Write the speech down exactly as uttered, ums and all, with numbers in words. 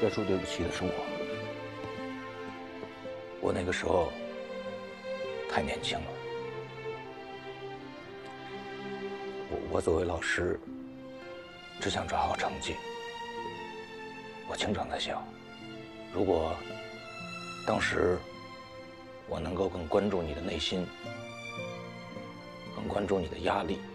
该说对不起的是我。我那个时候太年轻了。我我作为老师，只想抓好成绩。我经常在想，如果当时我能够更关注你的内心，更关注你的压力。